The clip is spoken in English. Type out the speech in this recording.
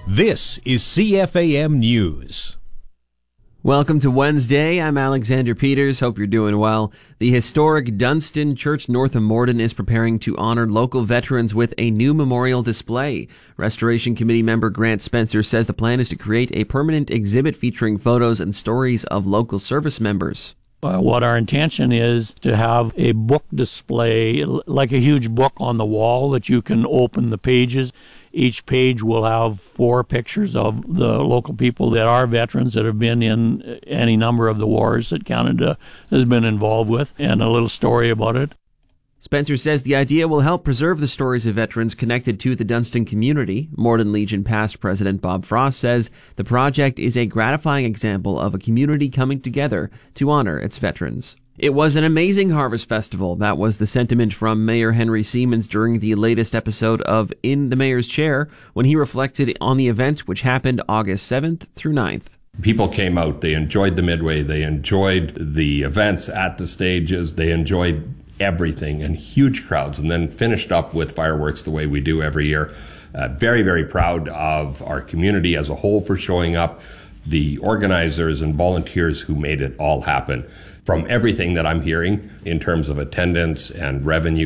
This is CFAM News. Welcome to Wednesday. I'm Alexander Peters. Hope you're doing well. The historic Dunstan Church north of Morden is preparing to honor local veterans with a new memorial display. Restoration Committee member Grant Spencer says the plan is to create a permanent exhibit featuring photos and stories of local service members. What our intention is to have a book display, like a huge book on the wall that you can open the pages. Each page will have 4 pictures of the local people that are veterans that have been in any number of the wars that Canada has been involved with, and a little story about it. Spencer says the idea will help preserve the stories of veterans connected to the Dunstan community. Morden Legion past president Bob Frost says the project is a gratifying example of a community coming together to honor its veterans. It was an amazing Harvest Festival. That was the sentiment from Mayor Henry Siemens during the latest episode of In the Mayor's Chair when he reflected on the event, which happened August 7th through 9th. People came out, they enjoyed the Midway, they enjoyed the events at the stages, they enjoyed everything, and huge crowds, and then finished up with fireworks the way we do every year. Very, very proud of our community as a whole for showing up, the organizers and volunteers who made it all happen. From everything that I'm hearing in terms of attendance and revenue,